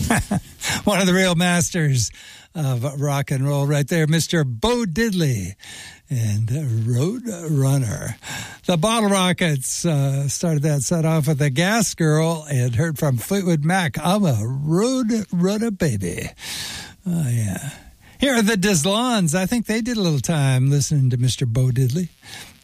One of the real masters of rock and roll right there, Mr. Bo Diddley and Road Runner. The Bottle Rockets started that set off with the Gas Girl and heard from Fleetwood Mac, I'm a Road Runner Baby. Oh, yeah. Here are the Dislons. I think they did a little time listening to Mr. Bo Diddley.